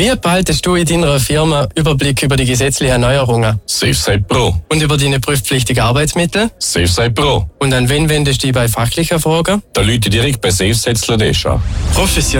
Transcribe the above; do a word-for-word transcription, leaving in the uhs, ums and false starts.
Wie behaltest du in deiner Firma Überblick über die gesetzlichen Neuerungen? SafeSite Pro. Und über deine prüfpflichtigen Arbeitsmittel? SafeSite Pro. Und an wen wendest du dich bei fachlichen Fragen? Da Leute direkt bei SafeSite Slash an. Professionell.